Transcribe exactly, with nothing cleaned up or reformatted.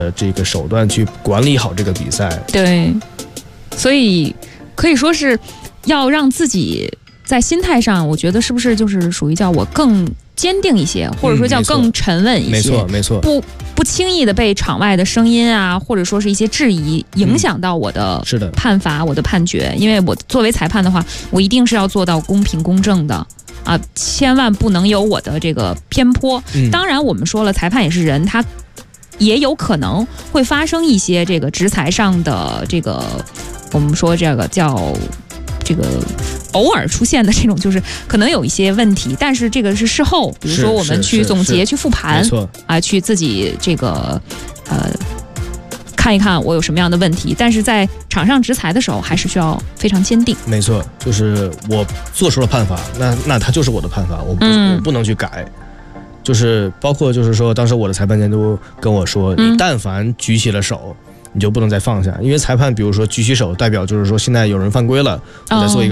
呃这个手段去管理好这个比赛。 对，所以可以说是要让自己在心态上，我觉得是不是就是属于叫我更坚定一些，或者说叫更沉稳一些， 没错没错， 不不轻易的被场外的声音啊，或者说是一些质疑影响到我的是的判罚，我的判决。因为我作为裁判的话，我一定是要做到公平公正的啊，千万不能有我的这个偏颇。 嗯、 当然，我们说了，裁判也是人，他也有可能会发生一些这个执裁上的这个，我们说这个叫这个偶尔出现的这种，就是可能有一些问题，但是这个是事后，比如说我们去总结、去复盘，啊，去自己这个呃看一看我有什么样的问题，但是在场上执裁的时候，还是需要非常坚定。 没错，就是我做出了判罚，那那它就是我的判罚，我不、嗯、我不能去改。就是包括就是说，当时我的裁判监督跟我说，你但凡举起了手，你就不能再放下，因为裁判比如说举起手，代表就是说现在有人犯规了，我在做一个。